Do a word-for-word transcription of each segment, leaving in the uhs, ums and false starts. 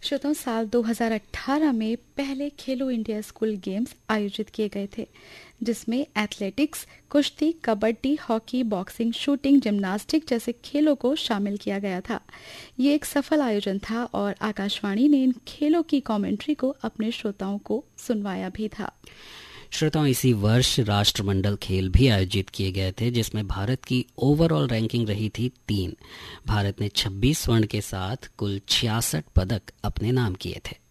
श्रोताओं, साल दो हज़ार अठारह में पहले खेलो इंडिया स्कूल गेम्स आयोजित किए गए थे, जिसमें एथलेटिक्स, कुश्ती, kabaddi, hockey, boxing, shooting, gymnastic जैसे खेलों को शामिल किया गया था। ये एक सफल आयोजन था और आकाशवाणी ने इन खेलों की कमेंट्री को अपने श्रोताओं को सुनवाया भी था। श्रोताओं, इसी वर्ष राष्ट्रमंडल खेल भी आयोजित किए गए थे, जिसमें भारत की ओवरऑल रैंकिंग रही थी तीन। भारत ने छब्बीस स्वर्ण के साथ कुल छियासठ पदक अपने नाम किए थे।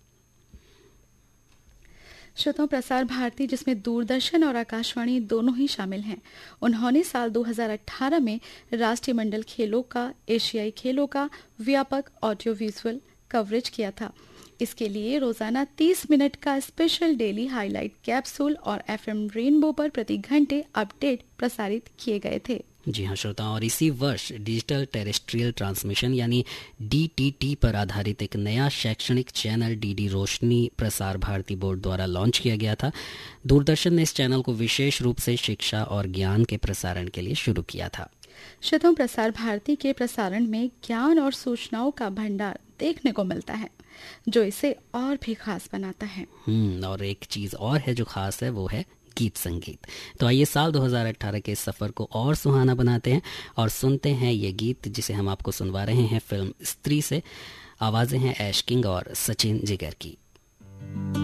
श्रोताओं, प्रसार भारती, जिसमें दूरदर्शन और आकाशवाणी दोनों ही शामिल हैं, उन्होंने साल दो हज़ार अठारह में राष्ट्रीय मंडल खेलों का, एशियाई खेलों का व्यापक ऑडियो विजुअल कवरेज किया था। इसके लिए रोजाना तीस मिनट का स्पेशल डेली हाईलाइट कैप्सूल और एफएम रेनबो पर प्रति घंटे अपडेट प्रसारित किए गए थे। जी हाँ श्रोताओं, और इसी वर्ष डिजिटल टेरेस्ट्रियल ट्रांसमिशन यानी डीटीटी पर आधारित एक नया शैक्षणिक चैनल डीडी रोशनी प्रसार भारती बोर्ड द्वारा लॉन्च किया गया था। दूरदर्शन ने इस चैनल को विशेष रूप से शिक्षा और ज्ञान के प्रसारण के लिए शुरू किया था। श्रोताओं, प्रसार भारती के प्रसारण में ज्ञान और सूचनाओं का भंडार देखने को मिलता है, जो इसे और भी खास बनाता है। हम्म और एक चीज और है जो खास है, वो है गीत संगीत। तो आइए साल दो हज़ार अठारह के सफर को और सुहाना बनाते हैं और सुनते हैं ये गीत, जिसे हम आपको सुनवा रहे हैं फिल्म स्त्री से। आवाजें हैं ऐश किंग और सचिन जिगर की।